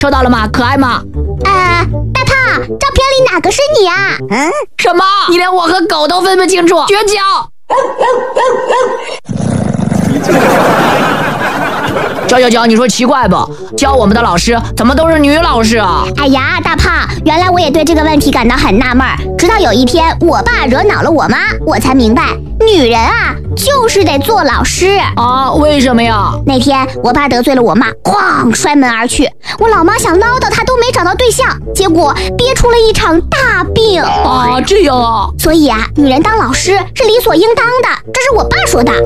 收到了吗？可爱吗？ 大胖，照片里哪个是你啊？ 什么？你连我和狗都分不清楚，绝交！娇，你说奇怪不？教我们的老师怎么都是女老师啊？ 哎呀，大胖，原来我也对这个问题感到很纳闷，直到有一天我爸惹恼了我妈，我才明白，女人啊就是得做老师啊？为什么呀？ 那天我爸得罪了我妈，哐摔门而去，我老妈想唠叨他都没找到对象，结果憋出了一场大病啊！这样啊？ 所以啊，女人当老师是理所应当的，这是我爸说的。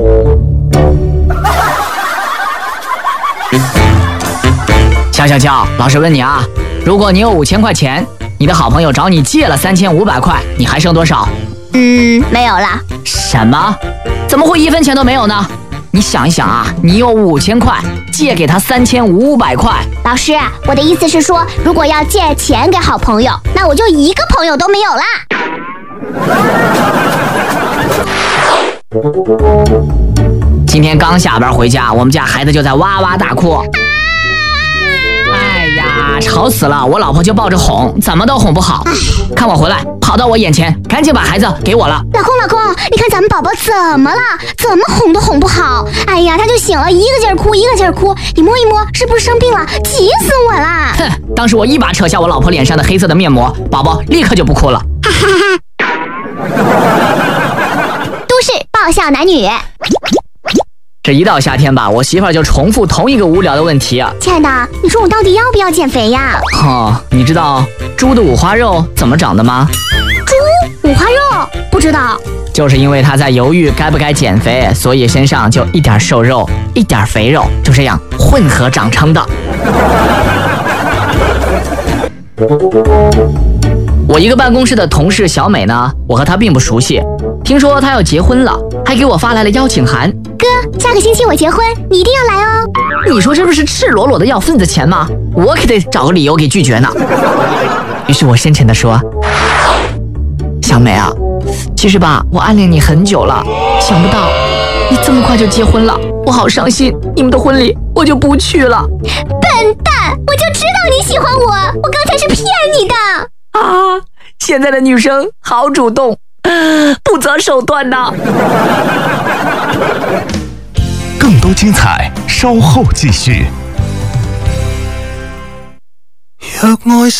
乔，老师问你啊，如果你有5000块钱，你的好朋友找你借了3500块，你还剩多少？ 没有了。 什么？怎么会1分钱都没有呢？你想一想啊，你有5000块，借给他3500块。 老师，我的意思是说，如果要借钱给好朋友，那我就一个朋友都没有啦。 今天刚下班回家，我们家孩子就在哇哇大哭。哎呀，吵死了！我老婆就抱着哄，怎么都哄不好。看我回来，跑到我眼前，赶紧把孩子给我了。 老公，你看咱们宝宝怎么了？怎么哄都哄不好。哎呀，他就醒了，一个劲儿哭，你摸一摸，是不是生病了？急死我了！ 哼，当时我一把扯下我老婆脸上的黑色的面膜，宝宝立刻就不哭了。 都市爆笑男女。 这一到夏天吧，我媳妇儿就重复同一个无聊的问题啊。 亲爱的，你说我到底要不要减肥呀？ 你知道猪的五花肉怎么长的吗？ 猪五花肉？不知道。 就是因为她在犹豫该不该减肥，所以身上就一点瘦肉，一点肥肉，就这样混合长成的。我一个办公室的同事小美呢，我和她并不熟悉，听说她要结婚了，还给我发来了邀请函。 哥，下个星期我结婚，你一定要来哦。 你说这不是赤裸裸的要份子钱吗？我可得找个理由给拒绝呢。于是我深沉地说，小美啊，其实吧，我暗恋你很久了，想不到你这么快就结婚了，我好伤心，你们的婚礼我就不去了。 笨蛋，我就知道你喜欢我刚才是骗你的啊！现在的女生好主动，不择手段呐。 更多精彩稍后继续。